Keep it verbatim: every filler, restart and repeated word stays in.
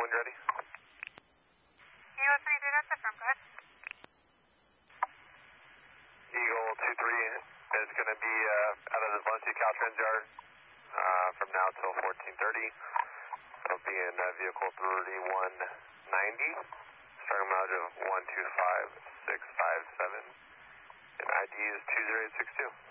when you're ready. Eagle three three, that's affirm, go ahead. Eagle two three is going to be uh, out of the Valencia Caltrans yard uh, from now till fourteen thirty. It'll be in uh, vehicle thirty-one ninety, starting mileage of one two five six five seven, and I D is two zero eight six two.